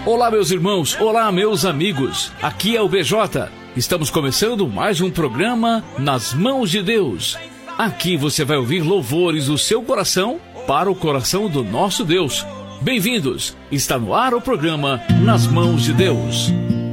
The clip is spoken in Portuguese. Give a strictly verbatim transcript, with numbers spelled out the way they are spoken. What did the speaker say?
Olá, meus irmãos, olá, meus amigos, aqui é o B J. Estamos começando mais um programa Nas Mãos de Deus. Aqui você vai ouvir louvores do seu coração para o coração do nosso Deus. Bem-vindos, está no ar o programa Nas Mãos de Deus.